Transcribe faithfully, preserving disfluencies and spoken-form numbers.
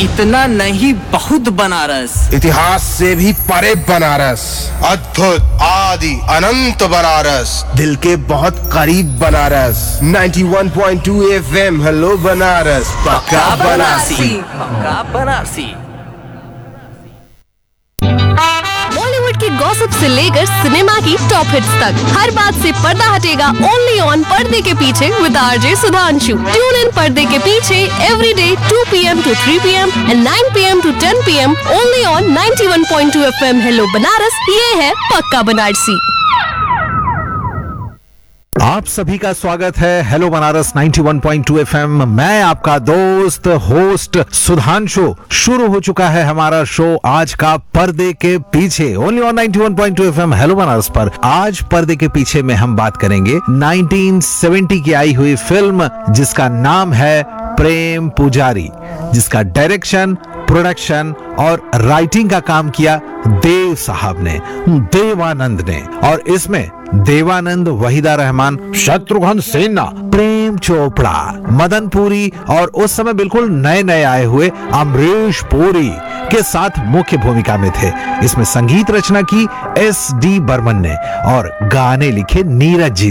इतना नहीं बहुत बनारस, इतिहास से भी परे बनारस, अद्भुत आदि अनंत बनारस, दिल के बहुत करीब बनारस। इक्यानवे पॉइंट दो एफएम हेलो बनारस, पक्का बनारसी। पक्का बनारसी। बॉलीवुड की गॉसिप से लेकर सिनेमा की टॉप हिट्स तक हर बात से पर्दा हटेगा ओनली ऑन पर्दे के पीछे with RJ Sudhanshu. Tune in पर्दे के पीछे every day to P M to three P M and nine P M to ten P am only on इक्यानवे पॉइंट दो एफएम हेलो बनारस। ये है पक्का बनारसी। आप सभी का स्वागत है हेलो बनारस इक्यानवे पॉइंट दो एफएम। मैं आपका दोस्त होस्ट सुधांशु। शुरू हो चुका है हमारा शो आज का पर्दे के पीछे ओनली ऑन इक्यानवे पॉइंट दो एफएम हेलो बनारस पर। आज पर्दे के पीछे में हम बात करेंगे उन्नीस सौ सत्तर की आई हुई फिल्म जिसका नाम है प्रेम पुजारी, जिसका डायरेक्शन, प्रोडक्शन और राइटिंग का काम किया देव साहब ने, देवानंद ने। और इसमें देवानंद, वहीदा रहमान, शत्रुघ्न सिन्हा, प्रेम चोपड़ा, मदन पुरी और उस समय बिल्कुल नए नए आए हुए अमरीश पुरी के साथ मुख्य भूमिका में थे। इसमें संगीत रचना की एस डी बर्मन ने और गाने लिखे नीरज जी